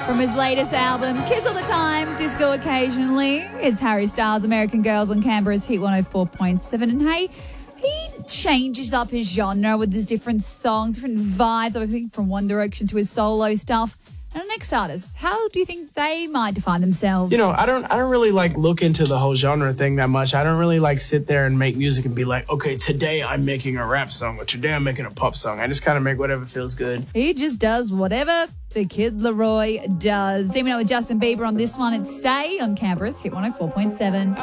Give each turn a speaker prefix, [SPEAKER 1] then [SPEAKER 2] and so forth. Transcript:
[SPEAKER 1] From his latest album, Kiss All the Time, Disco Occasionally, it's Harry Styles, American Girls on Canberra's Hit 104.7. And hey, he changes up his genre with his different songs, different vibes, obviously from One Direction to his solo stuff. And our next artist, how do you think they might define themselves?
[SPEAKER 2] You know, I don't really look into the whole genre thing that much. I don't really sit there and make music and be like, okay, today I'm making a rap song or today I'm making a pop song. I just kind of make whatever feels good.
[SPEAKER 1] He just does whatever the Kid Laroi does. Teaming up with Justin Bieber on this one, it's Stay on Canberra's Hit 104.7.